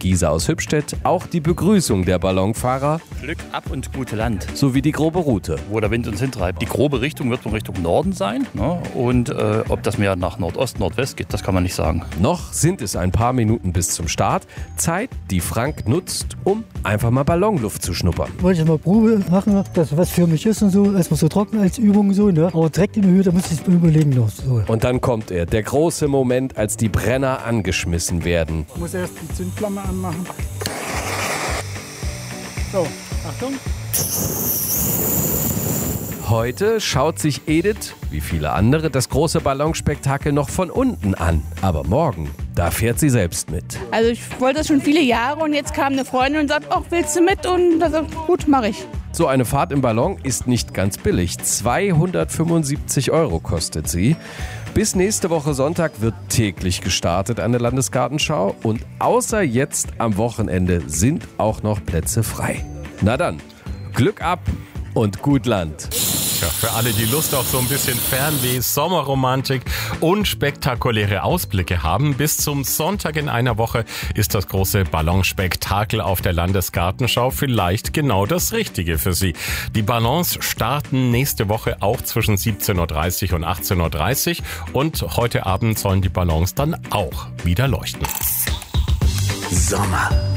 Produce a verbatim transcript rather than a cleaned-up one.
Markise aus Hübstedt auch die Begrüßung der Ballonfahrer. Glück ab und gute Land. Sowie die grobe Route. Wo der Wind uns hintreibt. Die grobe Richtung wird in Richtung Norden sein. Ne? Und äh, ob das mehr nach Nordost, Nordwest geht, das kann man nicht sagen. Noch sind es ein paar Minuten bis zum Start. Zeit, die Frank nutzt, um einfach mal Ballonluft zu schnuppern. Wollte ich mal Probe machen, dass was für mich ist und so. Erstmal so trocken als Übung so, ne? Aber direkt in der Höhe, da muss ich es überlegen noch. So. Und dann kommt er, der große Moment, als die Brenner angeschmissen werden. Ich muss erst die Zündflamme anmachen. So, Achtung. Heute schaut sich Edith, wie viele andere, das große Ballonspektakel noch von unten an. Aber morgen, da fährt sie selbst mit. Also ich wollte das schon viele Jahre und jetzt kam eine Freundin und sagt, ach, willst du mit? Und da sagt, gut, mache ich. So eine Fahrt im Ballon ist nicht ganz billig. zweihundertfünfundsiebzig Euro kostet sie. Bis nächste Woche Sonntag wird täglich gestartet an der Landesgartenschau. Und außer jetzt am Wochenende sind auch noch Plätze frei. Na dann, Glück ab und gut Land. Ja, für alle, die Lust auf so ein bisschen Fernweh, Sommerromantik und spektakuläre Ausblicke haben, bis zum Sonntag in einer Woche ist das große Ballonspektakel auf der Landesgartenschau vielleicht genau das Richtige für Sie. Die Ballons starten nächste Woche auch zwischen siebzehn Uhr dreißig und achtzehn Uhr dreißig und heute Abend sollen die Ballons dann auch wieder leuchten. Sommer.